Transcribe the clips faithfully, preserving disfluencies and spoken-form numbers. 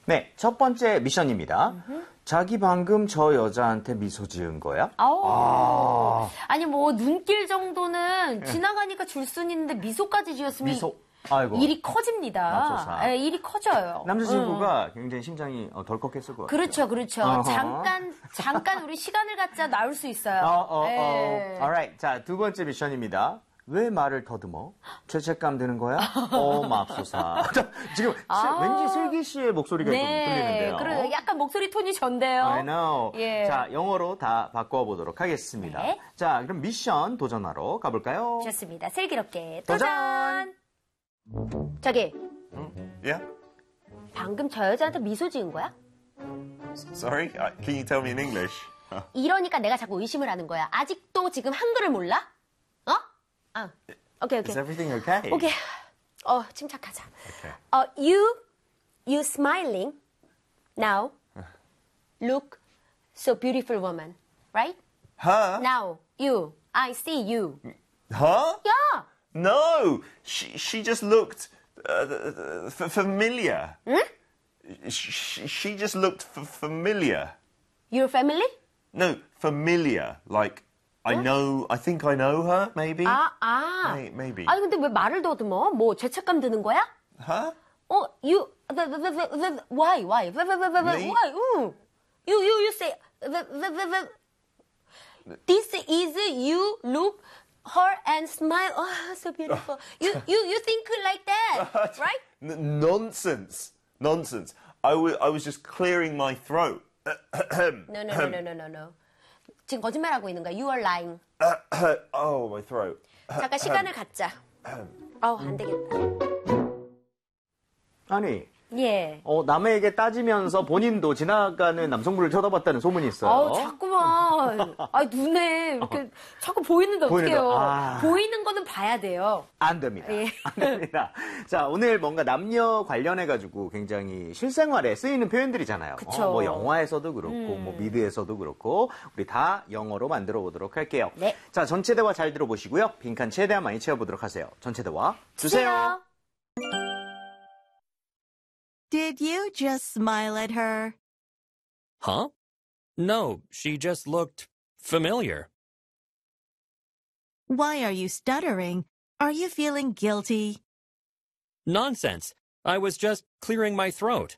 네, 첫 번째 미션입니다. 음흠. 자기 방금 저 여자한테 미소 지은 거야? 아. 아니 뭐 눈길 정도는 지나가니까 줄 수는 있는데 미소까지 지었으면 미소. 아이고. 일이 커집니다. 네, 일이 커져요. 남자친구가 응. 굉장히 심장이 덜컥했을 것 같아요. 그렇죠, 그렇죠. 어허. 잠깐, 잠깐 우리 시간을 갖자 나올 수 있어요. 어, 어, 어. Alright. 자, 두 번째 미션입니다. 왜 말을 더듬어? 죄책감 드는 거야? 어, 맙소사. 지금 아. 왠지 슬기 씨의 목소리가 네, 좀 들리는데요. 그래, 약간 목소리 톤이 전데요. I know. 예. 자, 영어로 다 바꿔보도록 하겠습니다. 네. 자, 그럼 미션 도전하러 가볼까요? 좋습니다. 슬기롭게 도전! 도전! 저기. 응? Yeah? 방금 저 여자한테 미소 지은 거야? Sorry? Can you tell me in English? 이러니까 내가 자꾸 의심을 하는 거야. 아직도 지금 한글을 몰라? 어? 아, 오케이, 오케이. Is everything okay? 오케이. 어, 침착하자. Okay. 어, you, you smiling now look so beautiful woman, right? Her? Now, you, I see you. Her? Yeah. No, she she just looked uh, f- familiar. Hmm? She, she just looked f- familiar. Your family? No, familiar. Like I know. I think I know her. Maybe. 아, 아. May, maybe. 아니 근데 왜 말을 더듬어? 뭐 죄책감 드는 거야? Her? 어, you, the, the, the, the, the, why, why, the, the, the, the, Me? why? 응. You, you, you say, the, the, the, the, this is you look. Her and smile. Oh, so beautiful. You you you think like that, right? N- nonsense. Nonsense. I was I was just clearing my throat. no, no, no, no, no, no, no. 지금 거짓말하고 있는 거야. You are lying. oh, my throat. 잠깐 시간을 갖자. 어, 안 되겠다. 아니. 예. 어, 남에게 따지면서 본인도 지나가는 남성분을 쳐다봤다는 소문이 있어요. 어, 자꾸만. 아, 눈에 이렇게 자꾸 보이는데 어떡해요. 아. 보이는 거는 봐야 돼요. 안 됩니다. 예. 안 됩니다. 자, 오늘 뭔가 남녀 관련해가지고 굉장히 실생활에 쓰이는 표현들이잖아요. 그쵸. 어, 뭐 영화에서도 그렇고, 음. 뭐 미드에서도 그렇고, 우리 다 영어로 만들어 보도록 할게요. 네. 자, 전체 대화 잘 들어보시고요. 빈칸 최대한 많이 채워보도록 하세요. 전체 대화 주세요. 주세요. Did you just smile at her? Huh? No, she just looked familiar. Why are you stuttering? Are you feeling guilty? Nonsense. I was just clearing my throat.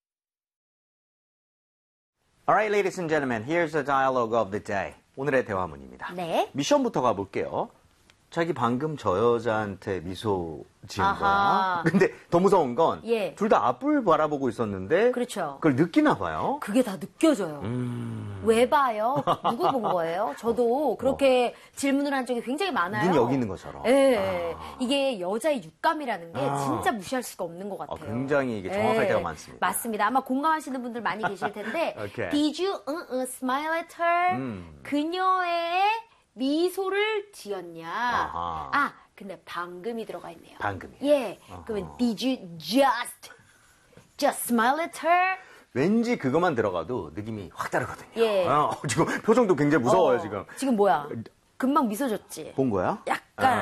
All right, ladies and gentlemen, here's the dialogue of the day. 오늘의 대화문입니다. 네. 미션부터 가볼게요. 자기 방금 저 여자한테 미소 지은 아하. 거야. 근데 더 무서운 건 둘 다 예. 앞을 바라보고 있었는데 그렇죠. 그걸 느끼나 봐요. 그게 다 느껴져요. 음... 왜 봐요? 누구 본 거예요? 저도 그렇게 어. 질문을 한 적이 굉장히 많아요. 눈이 여기 있는 것처럼. 네. 아. 이게 여자의 육감이라는 게 아. 진짜 무시할 수가 없는 것 같아요. 어, 굉장히 이게 정확할 네. 때가 많습니다. 맞습니다. 아마 공감하시는 분들 많이 계실 텐데 okay. Did you uh, uh, smile at her? 음. 그녀의 미소를 지었냐? 아하. 아, 근데 방금이 들어가 있네요. 방금이요? 예. 아하. 그러면 Did you just just smile at her? 왠지 그것만 들어가도 느낌이 확 다르거든요. 예. 어, 지금 표정도 굉장히 무서워요, 어, 지금. 지금 뭐야? 금방 미소 줬지? 본 거야? 약간